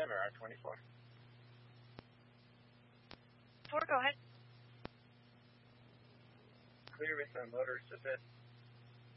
R27 or R24? 4, go ahead. Clear with Motors to fit.